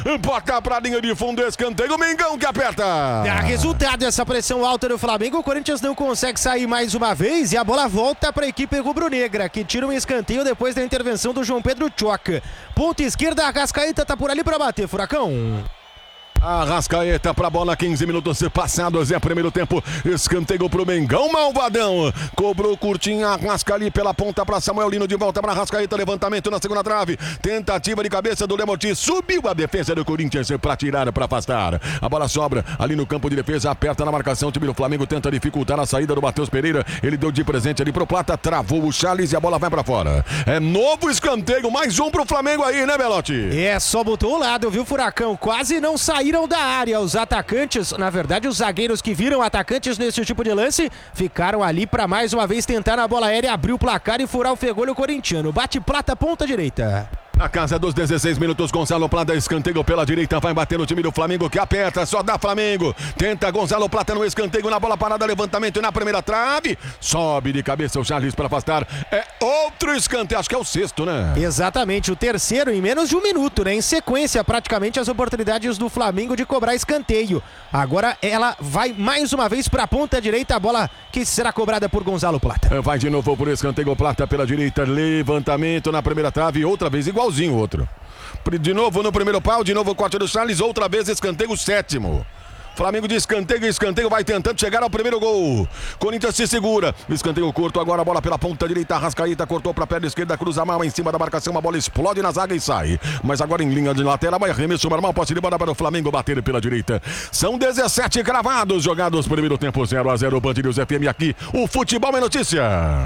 Bota pra linha de fundo, escanteio, o Mengão que aperta. Resultado dessa pressão alta do Flamengo, o Corinthians não consegue sair mais uma vez e a bola volta para a equipe rubro-negra, que tira um escanteio depois da intervenção do João Pedro Choca. Ponta esquerda, a Arrascaeta tá por ali para bater, Furacão. Arrascaeta pra bola, 15 minutos passados, primeiro tempo, escanteio pro Mengão, malvadão, cobrou curtinho, Arrasca ali pela ponta pra Samuel Lino, de volta pra Arrascaeta, levantamento na segunda trave, tentativa de cabeça do Lemorti, subiu a defesa do Corinthians pra tirar, pra afastar, a bola sobra ali no campo de defesa, aperta na marcação, o time do Flamengo tenta dificultar a saída do Matheus Pereira, ele deu de presente ali pro Plata, travou o Charles e a bola vai pra fora, novo escanteio, mais um pro Flamengo aí, né, Belotti? Só botou o lado, viu, Furacão, quase não saíram da área, os atacantes, na verdade os zagueiros que viram atacantes nesse tipo de lance, ficaram ali para mais uma vez tentar na bola aérea, abrir o placar e furar o fegolho corintiano. Bate Plata, ponta direita. Na casa dos 16 minutos, Gonzalo Plata, escanteio pela direita, vai bater no time do Flamengo que aperta, só dá Flamengo, tenta Gonzalo Plata no escanteio, na bola parada, levantamento na primeira trave, sobe de cabeça o Charles para afastar, outro escanteio, acho que é o sexto, né? Exatamente, o terceiro em menos de um minuto, né? Em sequência, praticamente as oportunidades do Flamengo de cobrar escanteio. Agora ela vai mais uma vez para a ponta direita, a bola que será cobrada por Gonzalo Plata. Vai de novo por escanteio, Plata pela direita, levantamento na primeira trave, outra vez igualzinho o outro. De novo no primeiro pau, de novo o corte do Charles, outra vez escanteio, sétimo. Flamengo de escanteio, vai tentando chegar ao primeiro gol. Corinthians se segura, escanteio curto, agora a bola pela ponta direita, Arrascaeta cortou para a perna esquerda, cruza mal em cima da marcação, a bola explode na zaga e sai. Mas agora em linha de lateral, vai arremesso normal, posse de bola para o Flamengo bater pela direita. São 17 cravados jogados, primeiro tempo 0-0, Band News FM aqui, o futebol é notícia.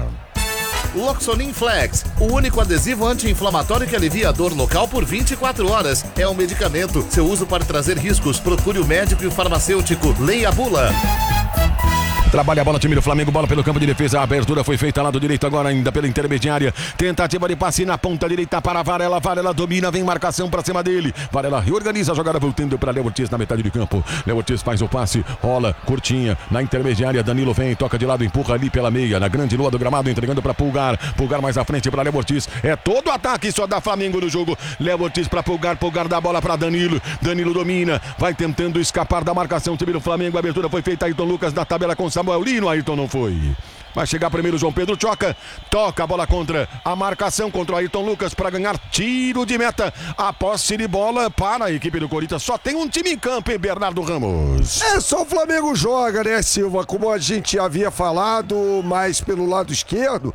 Loxonin Flex, o único adesivo anti-inflamatório que alivia a dor local por 24 horas. É um medicamento. Seu uso pode trazer riscos. Procure o médico e o farmacêutico. Leia a bula. Trabalha a bola, time do Flamengo, bola pelo campo de defesa, a abertura foi feita lado direito agora ainda pela intermediária, tentativa de passe na ponta direita para Varela, Varela domina, vem marcação para cima dele, Varela reorganiza a jogada voltando para Léo Ortiz na metade de campo, Léo Ortiz faz o passe, rola, curtinha, na intermediária, Danilo vem, toca de lado, empurra ali pela meia, na grande lua do gramado, entregando para Pulgar mais à frente para Léo Ortiz, todo ataque só dá Flamengo no jogo, Léo Ortiz para Pulgar dá a bola para Danilo domina, vai tentando escapar da marcação, time do Flamengo, a abertura foi feita, Ayrton Lucas na tabela com Samuel Lino, Ayrton não foi. Vai chegar primeiro João Pedro Choca, toca a bola contra a marcação, contra o Ayrton Lucas para ganhar tiro de meta. A posse de bola para a equipe do Corinthians. Só tem um time em campo, hein, Bernardo Ramos? Só o Flamengo joga, né, Silva? Como a gente havia falado, mais pelo lado esquerdo.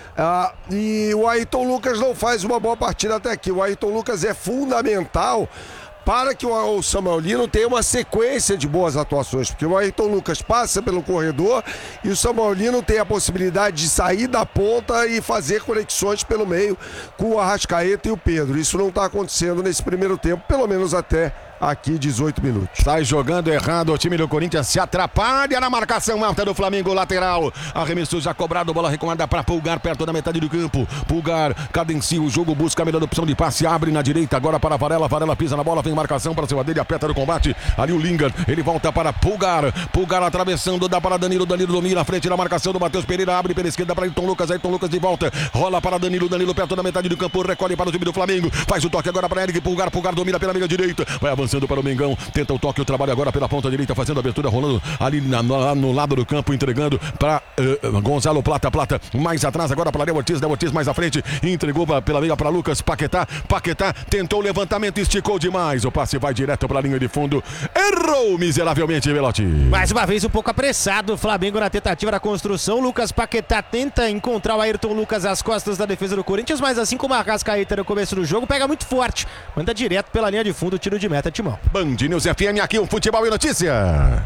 E o Ayrton Lucas não faz uma boa partida até aqui. O Ayrton Lucas é fundamental para que o Samuel Lino tenha uma sequência de boas atuações, porque o Ayrton Lucas passa pelo corredor e o Samuel Lino tem a possibilidade de sair da ponta e fazer conexões pelo meio com o Arrascaeta e o Pedro. Isso não está acontecendo nesse primeiro tempo, pelo menos até aqui 18 minutos. Sai jogando errado, o time do Corinthians se atrapalha na marcação alta do Flamengo, lateral, arremesso já cobrado, bola recomendada para Pulgar, perto da metade do campo, Pulgar cadencia o jogo, busca a melhor opção de passe, abre na direita, agora para Varela, Varela pisa na bola, vem marcação para cima dele, aperta no combate, ali o Lingard, ele volta para Pulgar atravessando, dá para Danilo domina a frente na marcação do Matheus Pereira, abre pela esquerda para Ayrton Lucas de volta, rola para Danilo perto da metade do campo, recolhe para o time do Flamengo, faz o toque agora para Eric, Pulgar domina pela meia direita, vai avançando para o Mengão, tenta o toque, o trabalho agora pela ponta direita, fazendo a abertura, rolando ali no lado do campo, entregando para Gonzalo Plata mais atrás agora para Léo Ortiz mais à frente, entregou pela meia para Lucas Paquetá tentou o levantamento, esticou demais, o passe vai direto para a linha de fundo, errou miseravelmente, Velotti. Mais uma vez um pouco apressado o Flamengo na tentativa da construção, Lucas Paquetá tenta encontrar o Ayrton Lucas às costas da defesa do Corinthians, mas assim como a Arrascaeta no começo do jogo, pega muito forte, manda direto pela linha de fundo, tiro de meta, Timão. Band News FM, aqui o futebol e notícia.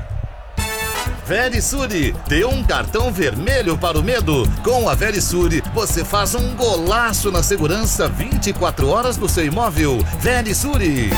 Verisure, dê um cartão vermelho para o medo. Com a Verisure, você faz um golaço na segurança 24 horas do seu imóvel. Verisure.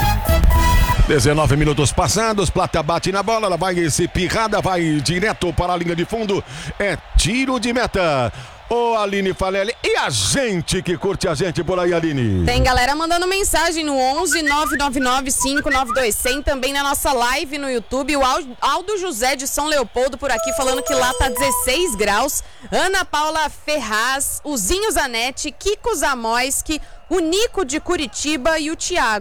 19 minutos passados, Plata bate na bola, ela vai pirrada, vai direto para a linha de fundo, tiro de meta. Ô, Aline Falelli, e a gente que curte a gente por aí, Aline? Tem galera mandando mensagem no 11 999 592 100, também na nossa live no YouTube. O Aldo José de São Leopoldo por aqui falando que lá tá 16 graus. Ana Paula Ferraz, o Zinho Zanetti, Kiko Zamoyski, o Nico de Curitiba e o Thiago.